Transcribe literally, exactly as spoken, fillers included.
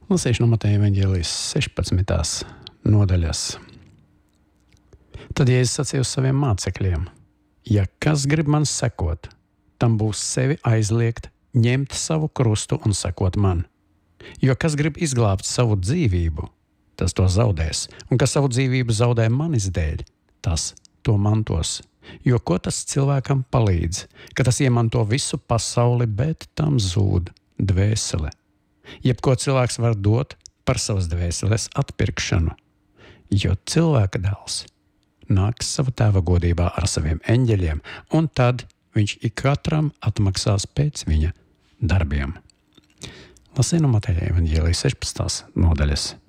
Lasīšu no Mateja evaņģēlijas sešpadsmitās nodaļas. Tad Jēzus sacīja uz saviem mācekļiem: ja kas grib man sekot, tam būs sevi aizliegt, ņemt savu krustu un sekot man. Jo kas grib izglābt savu dzīvību, tas to zaudēs, un kas savu dzīvību zaudē manis dēļ, tas to mantos. Jo ko tas cilvēkam palīdz, ka tas iemanto visu pasauli, bet tam zūd dvēsele? Jebko cilvēks var dot par savas dvēseles atpirkšanu, jo cilvēka dēls nāks sava tēva godībā ar saviem eņģeļiem, un tad viņš ikatram atmaksās pēc viņa darbiem. Lasīju no Mateja evaņģēlijas sešpadsmitās nodaļas.